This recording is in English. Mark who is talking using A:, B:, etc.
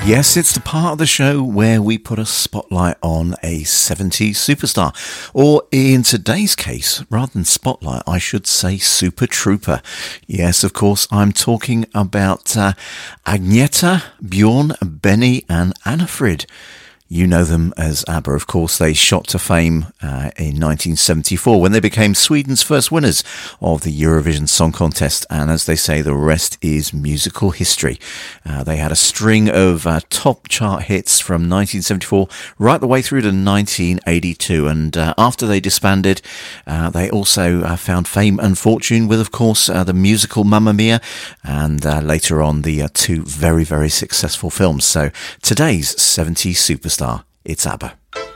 A: Yes, it's the part of the show where we put a spotlight on a 70s superstar. Or in today's case, rather than spotlight, I should say Super Trooper. Yes, of course, I'm talking about Agneta, Bjorn, Benny and Anna-Frid. You know them as ABBA, of course. They shot to fame in 1974 when they became Sweden's first winners of the Eurovision Song Contest. And as they say, the rest is musical history. They had a string of top chart hits from 1974 right the way through to 1982. And after they disbanded, they also found fame and fortune with, of course, the musical Mamma Mia and later on the two very, very successful films. So today's 70s superstar, it's ABBA.